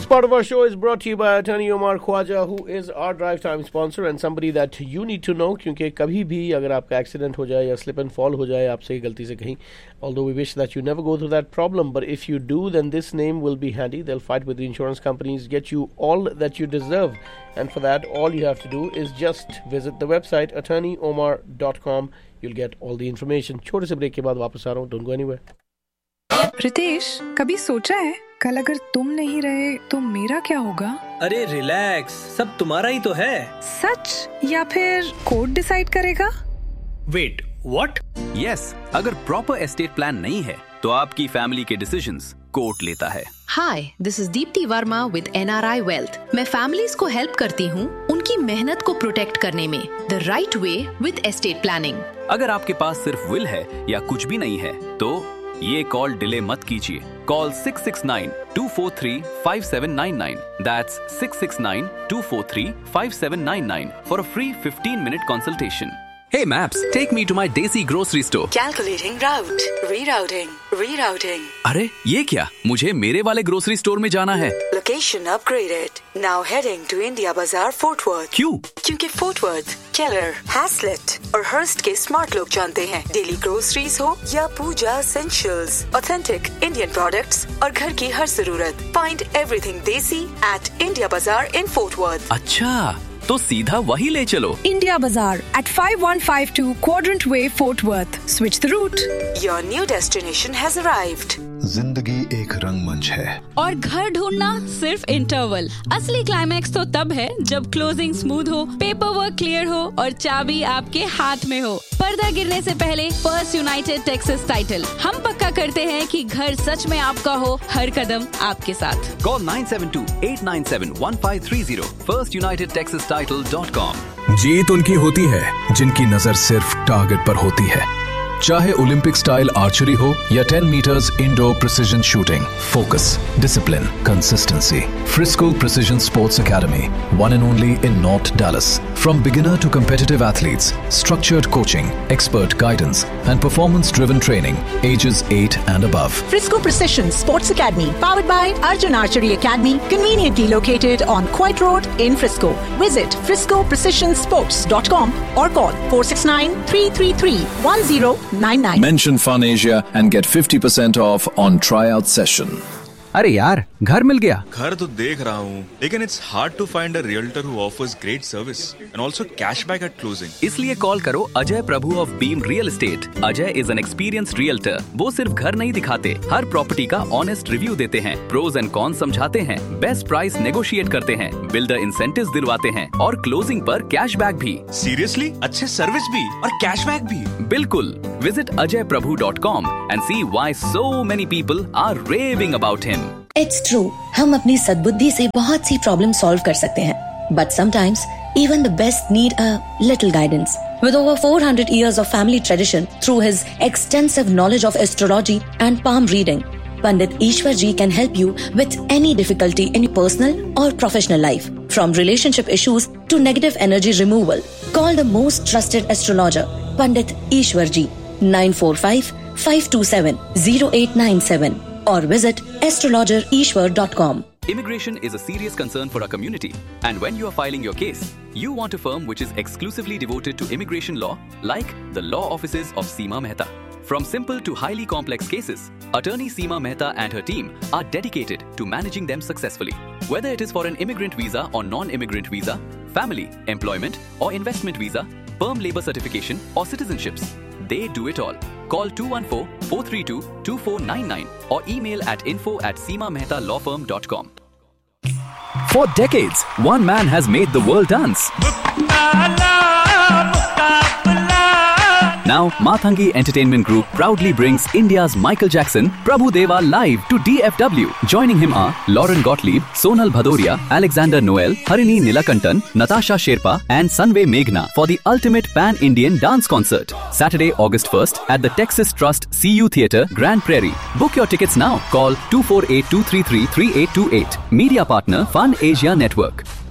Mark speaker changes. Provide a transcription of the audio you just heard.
Speaker 1: This part of our show is brought to you by Attorney Omar Khwaja, who is our drive time sponsor and somebody that you need to know, क्योंकि कभी भी अगर आपका accident हो जाए या slip and fall हो जाए आपसे गलती से कहीं, although we wish that you never go through that problem, but if you do, then this name will be handy. They'll fight with the insurance companies, get you all that you deserve, and for that, all you have to do is just visit the website attorneyomar.com. You'll get all the information. छोटे से break के बाद वापस आ रहा हूँ. Don't go anywhere.
Speaker 2: Ritesh, कभी सोचा है कल अगर तुम नहीं रहे तो मेरा क्या होगा?
Speaker 3: अरे रिलैक्स, सब तुम्हारा ही तो है.
Speaker 2: सच या फिर कोर्ट डिसाइड करेगा?
Speaker 3: Wait, what?
Speaker 4: यस, अगर प्रॉपर एस्टेट प्लान नहीं है तो आपकी फैमिली के डिसीजंस कोर्ट लेता है.
Speaker 5: हाय, this is Deepti Verma with NRI wealth. मैं फैमिलीज को हेल्प करती हूँ उनकी मेहनत को प्रोटेक्ट करने में the right way with estate planning.
Speaker 4: अगर आपके पास सिर्फ विल है या कुछ भी नहीं है तो ये कॉल डिले मत कीजिए. Call 669-243-5799. That's 669-243-5799 for a free 15-minute consultation. Hey Maps, take me to my Desi grocery store.
Speaker 6: Calculating route. Rerouting.
Speaker 4: अरे ये क्या? मुझे मेरे वाले ग्रोसरी स्टोर में जाना है.
Speaker 6: Location upgraded. Now heading to India Bazaar, Fort Worth.
Speaker 4: क्यों?
Speaker 6: क्योंकि Fort Worth, Keller, Haslett और Hearst के स्मार्ट लोग जानते हैं. डेली ग्रोसरीज हो या पूजा essentials, authentic Indian products और घर की हर जरूरत. Find everything Desi at India Bazaar in Fort Worth.
Speaker 4: अच्छा, तो सीधा वही ले चलो.
Speaker 2: India Bazaar at 5152 Quadrant Way, Fort Worth. Switch the route.
Speaker 6: Your new destination has arrived.
Speaker 7: जिंदगी एक रंगमंच है
Speaker 8: और घर ढूंढना सिर्फ इंटरवल. असली क्लाइमैक्स तो तब है जब क्लोजिंग स्मूथ हो, पेपर वर्क क्लियर हो और चाबी आपके हाथ में हो. पर्दा गिरने से पहले फर्स्ट यूनाइटेड टेक्सास टाइटल. हम पक्का करते हैं कि घर सच में आपका हो, हर कदम आपके साथ.
Speaker 4: Call 972-897-1530. FirstUnitedTexasTitle.com.
Speaker 7: जीत उनकी होती है जिनकी नजर सिर्फ टारगेट पर होती है. चाहे ओलंपिक स्टाइल आर्चरी हो या 10 metres indoor precision shooting, focus, discipline, consistency. Frisco Precision Sports Academy, one and only in North Dallas. From beginner to competitive athletes, structured coaching, expert guidance, and performance-driven training, ages 8 and above.
Speaker 9: Frisco Precision Sports Academy, powered by Arjun Archery Academy, conveniently located on Coit Road in Frisco. Visit friscoprecisionsports.com or call 469-333-1099.
Speaker 7: Mention Fun Asia and get 50% off on tryout session.
Speaker 10: अरे यार, घर मिल गया.
Speaker 11: घर तो देख रहा हूँ, लेकिन it's hard to find a realtor who offers great service and also cashback at closing.
Speaker 4: इसलिए कॉल करो अजय प्रभु of beam real estate. Ajay is an experienced realtor. वो सिर्फ घर नहीं दिखाते, हर प्रॉपर्टी का ऑनेस्ट रिव्यू देते हैं, प्रोज एंड कॉन्स समझाते हैं, बेस्ट प्राइस नेगोशिएट करते हैं, बिल्डर इंसेंटिव्स दिलवाते हैं और क्लोजिंग पर कैशबैक भी.
Speaker 11: Seriously? अच्छे सर्विस भी और कैशबैक भी.
Speaker 4: बिल्कुल. Visit ajayprabhu.com and see why so many people are raving about him.
Speaker 12: It's true. हम अपनी सद्बुद्धि से बहुत सी प्रॉब्लम सॉल्व कर सकते हैं. But sometimes even the best need a little guidance. With over 400 years of family tradition, through his extensive knowledge of astrology and palm reading, Pandit Ishwar Ji can help you with any difficulty in your personal or professional life. From relationship issues to negative energy removal. Call the most trusted astrologer, Pandit Ishwar Ji. 945-527-0897 or visit astrologerishwar.com.
Speaker 4: Immigration is a serious concern for our community, and when you are filing your case, you want a firm which is exclusively devoted to immigration law, like the law offices of Seema Mehta. From simple to highly complex cases, attorney Seema Mehta and her team are dedicated to managing them successfully. Whether it is for an immigrant visa or non-immigrant visa, family, employment or investment visa, perm labor certification or citizenships, they do it all. Call 214-432-2499 or email at info@seemamehtalaw.com. For decades, one man has made the world dance. Now, Mathangi Entertainment Group proudly brings India's Michael Jackson, Prabhu Deva live to DFW. Joining him are Lauren Gottlieb, Sonal Bhadoria, Alexander Noel, Harini Nilakantan, Natasha Sherpa and Sanve Meghna for the ultimate pan-Indian dance concert. Saturday, August 1st at the Texas Trust CU Theatre, Grand Prairie. Book your tickets now. Call 248-233-3828. Media partner Fun Asia Network.